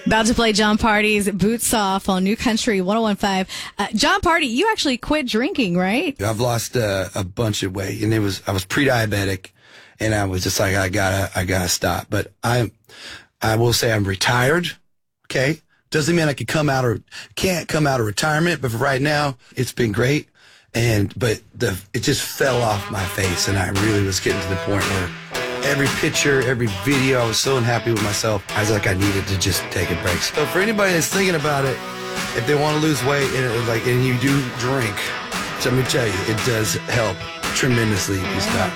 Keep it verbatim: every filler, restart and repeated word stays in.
About to play John Party's Boots Off on New Country one oh one point five. Uh, John Party, you actually quit drinking, right? I've lost uh, a bunch of weight, and it was I was pre-diabetic, and I was just like, I gotta, I gotta stop. But I, I will say I'm retired. Okay, doesn't mean I could come out or can't come out of retirement, but for right now, it's been great. And but the it just fell off my face, and I really was getting to the point where every picture, every video, I was so unhappy with myself. I was like, I needed to just take a break. So for anybody that's thinking about it, if they want to lose weight and like and you do drink, so let me tell you, it does help tremendously if you stop.